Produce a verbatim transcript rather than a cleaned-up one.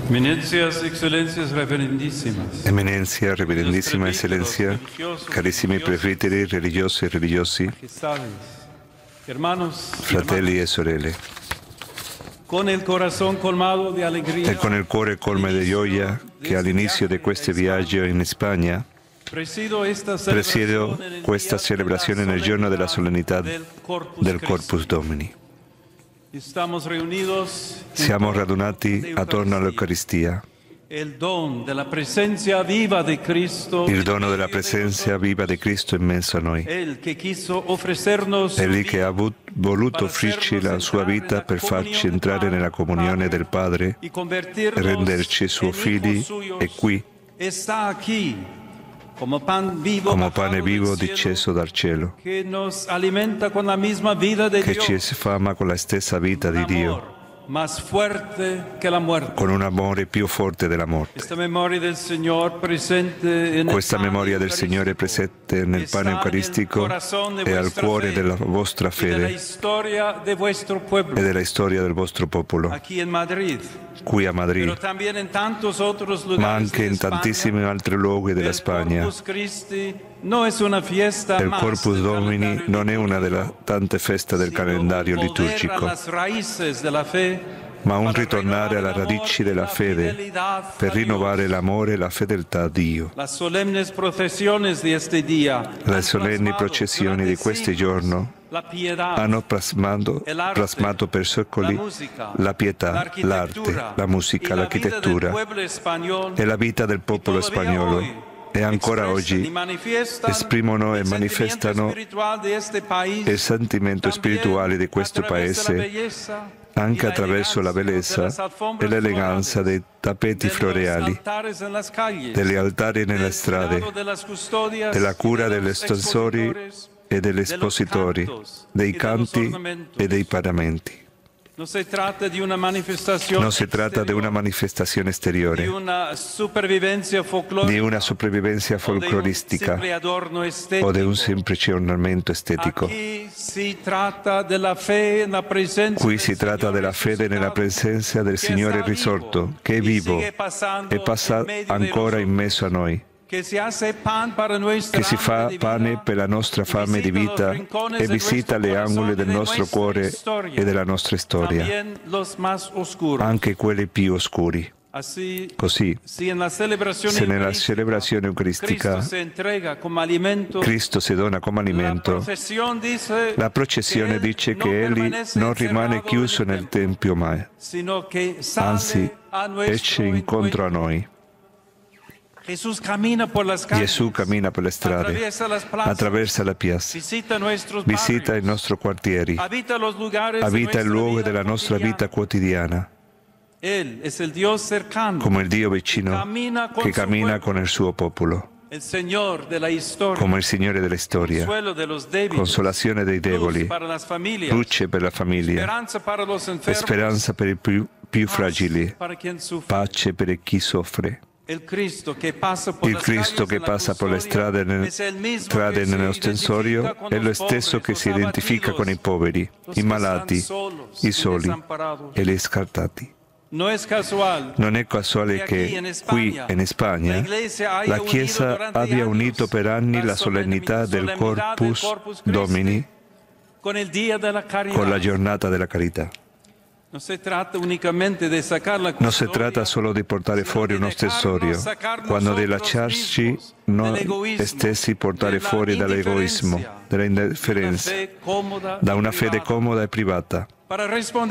Eminencias, Excellencias, Reverendísimas. Eminencia, Reverendissima Eccellenza, carissimi presbiteri religiosi e religiosi, fratelli e sorelle, Con il corazón colmado de alegría, e con il cuore colmo di gioia che all'inizio di questo viaggio in Spagna presiedo esta presiedo celebración en el questa día celebrazione nel giorno della solennità del Corpus del Christi. Corpus Domini. Estamos reunidos Siamo radunati attorno all'Eucaristia, el don de la presencia viva de Cristo, il dono della presenza viva di Cristo in mezzo a noi. el que quiso ofrecernos È lì che ha avu- voluto offrirci la sua vita per farci entrare nella comunione del Padre y e convertirnos renderci suoi en figli, hijos suyos. e qui, Está aquí como pan vivo, come bajado pane del vivo cielo, disceso dal cielo, que nos alimenta con la misma vida de che Dios, ci sfama con la stessa vita di un Dio, amor más fuerte que la muerte. con un amore più forte della morte. Esta memoria del Señor presente en el Questa pan memoria del Signore presente nel pane eucaristico e al cuore della vostra y de la fede historia de vuestro pueblo, e della storia del vostro popolo, aquí en Madrid, qui a Madrid, pero también en tantos otros ma lugares anche de in España. tantissimi altri luoghi della El Spagna. Corpus Christi no es una fiesta Il más Corpus del Domini calendario non è una delle litúrgico, tante feste del sino calendario volver a liturgico, las raíces de la fe, ma un para ritornare alle renovar el amor radici y della la fede fidelidad per a rinnovare Dios. l'amore e la fedeltà a Dio. Las solemnes procesiones de este día Le han solenni plasmado processioni di durante questo siglos giorno la piedad, hanno plasmato, el arte, plasmato per secoli la musica, la pietà, l'architettura l'arte, la musica, y la vida del l'architettura pueblo español, e la vita del popolo y todavía spagnolo, hoy e ancora expresan y oggi manifiestan esprimono e el sentimiento manifestano espiritual de este país, il sentimento también spirituale di questo a través de la paese, belleza anche y la attraverso la elegancia de bellezza las e alfombras l'eleganza florales, dei tappeti de los floreali, altares en las calles, degli altari nelle del strade, cuidado de las custodias della cura y de degli los estensori expositores, e degli de los espositori, cantos dei y de los canti ornamentos. e dei paramenti. No se trata de una manifestación Non si tratta di una exterior, manifestazione di esteriore, una supervivencia folclórica, di una sopravvivenza o de un folcloristica simple adorno o estético. di un semplice ornamento estetico. Aquí si tratta della fe en la presencia Qui del si tratta Signore della fede nella risuscitato, presenza del che Signore sta risorto, vivo che è y vivo sigue passando e passa en medio de ancora in nosotros, mezzo a noi, che si hace pan para nuestra che si fa hambre de pane vida, per la nostra y fame di visita vita los rincones e de visita nuestro le angole corazón y del de nostro nuestra cuore historia, e della nostra storia, también los más oscuros. anche quelli più oscuri. Así, Così, si en la celebración se nella eucarística celebrazione eucaristica Cristo se entrega come alimento, Cristo si dona come la alimento, procesión dice la processione che dice non che Egli permanece non rimane encerrado chiuso en el nel Tempio mai, sino che sale anzi a nuestro esce incontro a noi. Jesús camina por las calles, Gesù cammina per le strade, atraviesa las plazas, attraversa la piazza, visita nuestros visita i barrios, nostri quartieri, habita los lugares de abita il nuestra luogo vida della nostra vita cotidiana. quotidiana, Él es el Dios cercano, come il Dio vicino Cammina con che su cammina pueblo. con il suo popolo, el Señor de la historia, come il Signore della storia, consuelo de los débiles, consolazione dei luz deboli, para las familias, luce per la famiglia, esperanza para los e enfermos, speranza per i più, più paz fragili, para quien sufre. pace per chi soffre. El Cristo che passa por Il las Cristo calles che en la passa per le custodia strade, nel, es el mismo strade que se nello stensorio identifica con è lo los stesso pobres, che los si identifica con i abatidos, poveri, los i que malati, están solos i y soli desamparados. e gli scartati. No es casual Non è casuale che qui in Spagna la Chiesa abbia unito per anni la solennità del Corpus Domini con el día de la caridad. con la giornata della carità. No se trata únicamente de sacar la Non si custodia, tratta solo di portare sino fuori de uno stensorio, dejarnos sacar quando di nosotros lasciarci mismos noi dell'egoismo, stessi portare della fuori dall'egoismo, indifferenza, dalla una indifferenza, fe cómoda da y una fede privada, comoda e privata, para responder